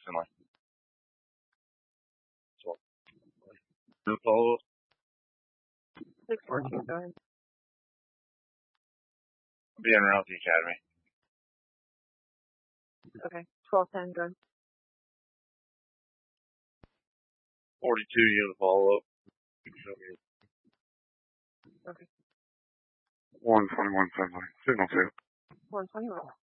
Finley. So, no follow up. 614, go ahead. Be en route to the academy. Okay, 1210, go ahead. 42, you have a follow up. Okay. 121 Finley. Signal 2. 121.